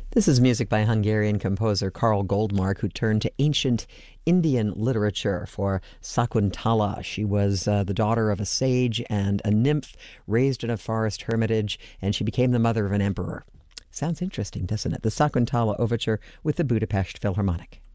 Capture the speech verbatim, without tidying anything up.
This is music by Hungarian composer Karl Goldmark, who turned to ancient Indian literature for Sakuntala. She was uh, the daughter of a sage and a nymph raised in a forest hermitage, and she became the mother of an emperor. Sounds interesting, doesn't it? The Sakuntala Overture with the Budapest Philharmonic.